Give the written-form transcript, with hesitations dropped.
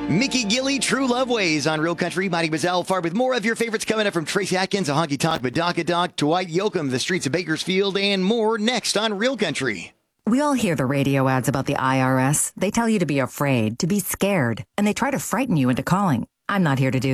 Mickey Gilly, True Love Ways on Real Country. My name is Al Farb with more of your favorites coming up from Tracy Atkins, A Honky Tonk Badonka Dwight Yoakam, The Streets of Bakersfield, and more next on Real Country. We all hear the radio ads about the IRS. They tell you to be afraid, to be scared, and they try to frighten you into calling. I'm not here to do